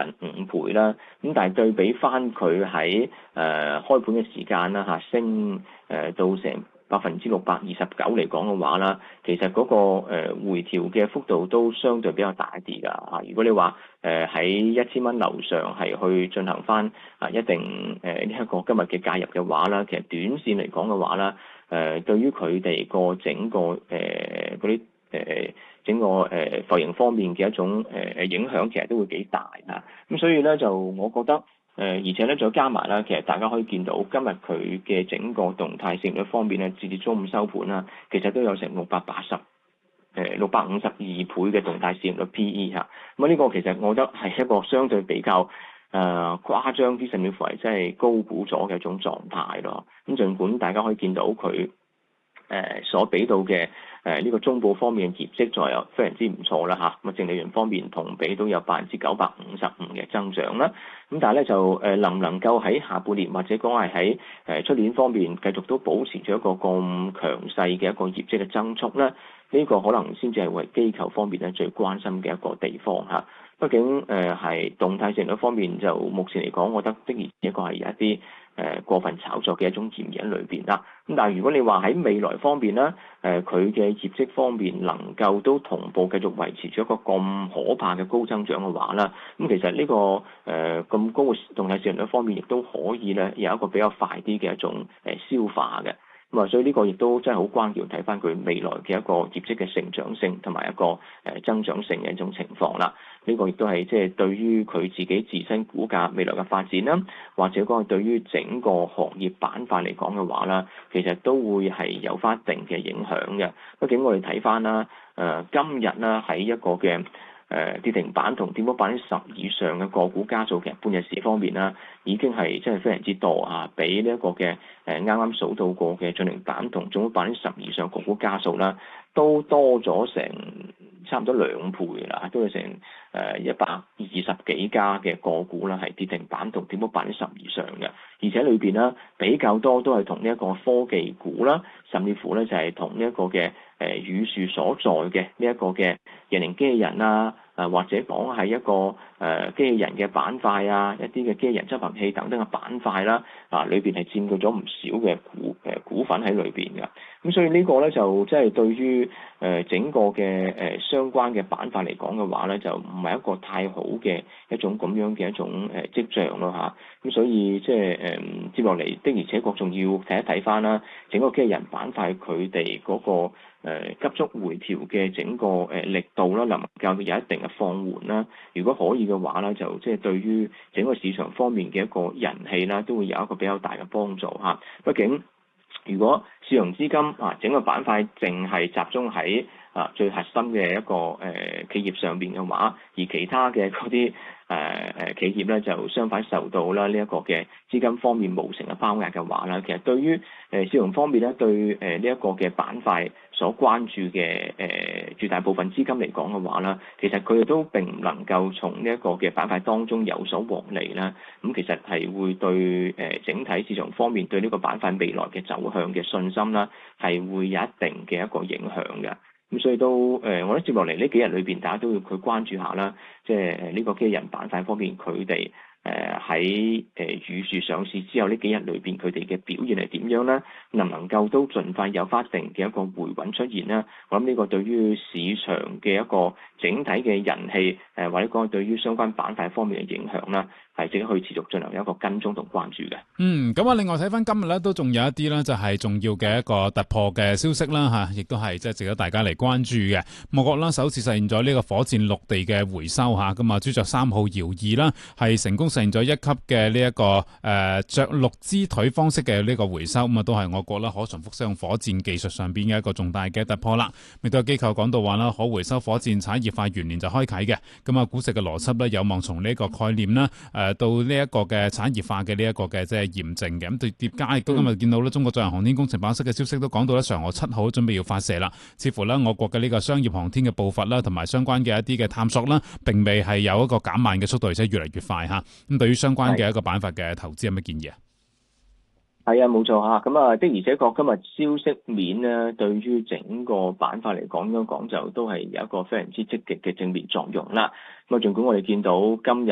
近5倍啦。咁但係對比翻佢喺開盤嘅時間啦升到成629%嚟講嘅話啦，其實嗰個回調嘅幅度都相對比較大一啲㗎嚇。如果你話喺1000蚊樓上係去進行翻一定呢一個今日嘅介入嘅話啦，其實短線嚟講嘅話啦，對於佢哋個整個嗰啲整個浮盈方面嘅一種影響，其實都會幾大啊。咁所以咧就我覺得而且咧再加埋啦，其實大家可以見到今日佢嘅整個動態市盈率方面咧，截至中午收盤啦，其實都有成652倍嘅動態市盈率 P/E 嚇。咁呢個其實我覺得係一個相對比較誇張啲，甚至乎係真係高估咗嘅一種狀態咯。咁儘管大家可以見到佢所俾到嘅呢個中報方面嘅業績再有非常之唔錯啦嚇，咁淨利潤方面同比都有955%嘅增長啦。咁但係咧就能唔能夠喺下半年或者講係喺出年方面繼續都保持住一個咁強勢嘅一個業績嘅增速咧？呢個可能先至係為機構方面咧最關心嘅一個地方嚇。畢竟係動態市盈率方面就目前嚟講，我覺得的而且確係有一啲過分炒作嘅一種嫌疑喺裏邊啦。咁但係如果你話喺未來方面咧，佢嘅業績方面能夠都同步繼續維持住一個咁可怕嘅高增長嘅話啦，咁其實呢個咁高嘅動態市盈率方面亦都可以咧有一個比較快啲嘅一種消化嘅。咁啊，所以呢個亦都真係好關鍵，睇翻佢未來嘅一個業績嘅成長性同埋一個增長性嘅一種情況啦。呢個亦都係即係對於佢自己自身股價未來嘅發展啦，或者講係對於整個行業板塊嚟講嘅話啦，其實都會係有翻一定嘅影響嘅。畢竟我哋睇翻啦，今日啦喺一個嘅跌停板同跌幅10%以上嘅個股家數，其實半日市方面啦，已經係真係非常之多啊！比呢一個嘅啱啱數到過嘅漲停板同總股10%以上個股家數啦，都多咗成差唔多2倍啦，都有成120幾家嘅個股啦，係跌停板同跌幅10%以上嘅，而且裏邊啦比較多都係同呢一個科技股啦，甚至乎咧就係同呢一個嘅宇樹所在嘅呢一個嘅人形機器人啦。或者講係一個機器人嘅板塊啊，一啲嘅機器人執行器等等嘅板塊啦，裏邊係佔據咗唔少嘅股份喺裏邊嘅。咁所以呢個咧就即係對於整個嘅相關嘅板塊嚟講嘅話咧，就唔係一個太好嘅一種咁樣嘅一種跡象咯嚇。咁所以即係接落嚟的而且確仲要睇一睇翻啦，整個機器人板塊佢哋嗰個急速回調嘅整個力度啦，能夠有一定嘅放緩啦。如果可以嘅話咧，就即係對於整個市場方面嘅一個人氣啦，都會有一個比較大嘅幫助嚇。畢竟如果市場資金整個板塊淨係集中喺最核心嘅一個企業上邊嘅話，而其他嘅嗰啲企業咧就相反受到啦呢一個嘅資金方面無情嘅包壓嘅話啦，其實對於市場方面咧對呢一個嘅板塊所關注嘅絕大部分資金嚟講嘅話啦，其實佢哋都並唔能夠從呢一個嘅板塊當中有所獲利啦。咁其實係會對整體市場方面對呢個板塊未來嘅走向嘅信心啦，係會有一定嘅一個影響嘅。咁所以都我覺得接落嚟呢幾日裏邊，大家都要去關注下啦，即係呢個機器人板塊方面，佢哋喺宇樹上市之後呢幾日裏邊，佢哋嘅表現係點樣咧？能唔能夠都盡快有翻一定嘅一個回穩出現咧？我諗呢個對於市場嘅一個整體嘅人氣，或者講對於相關板塊方面嘅影響啦，係值得去持續進行一個跟蹤同關注嘅。 咁啊，另外睇翻今日咧，都仲有一啲咧，就係重要嘅一個突破嘅消息啦嚇，亦都係即係值得大家嚟關注嘅。我國啦首次實現咗呢個火箭陸地嘅回收嚇，咁啊朱雀3號遙2啦，係成功實現咗1級嘅呢一個着陸支腿方式嘅呢個回收，咁啊都係我國啦可重複使用火箭技術上邊嘅一個重大嘅突破啦。亦都有機構講到話啦，可回收火箭產業化元年就開啟嘅，咁啊估值嘅邏輯咧有望從呢個概念啦到呢一個嘅產業化嘅呢一個嘅即係驗證嘅。咁對疊加亦都今日見到咧，中國載人航天工程辦公室嘅消息都講到咧，嫦娥7號準備要發射啦。似乎咧我國嘅呢個商業航天嘅步伐啦，同埋相關嘅一啲嘅探索啦，並未係有一個減慢嘅速度，而且越嚟越快嚇。咁對於相關嘅一個板塊嘅投資有咩建議啊？ 係啊，冇錯嚇。咁啊的而且確今日消息面咧，對於整個板塊嚟講，應該講就都係有一個非常之積極嘅正面作用啦。咁啊，儘管我哋見到今日